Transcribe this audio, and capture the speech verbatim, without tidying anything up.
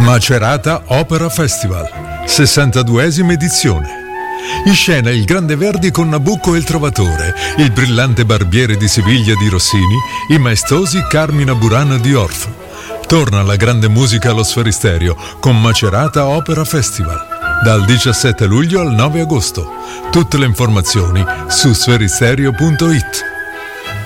Macerata Opera Festival, sessantaduesima edizione. In scena il Grande Verdi con Nabucco e il Trovatore, il brillante Barbiere di Siviglia di Rossini, i maestosi Carmina Burana di Orff. Torna la grande musica allo Sferisterio con Macerata Opera Festival, dal diciassette luglio al nove agosto. Tutte le informazioni su sferisterio punto it.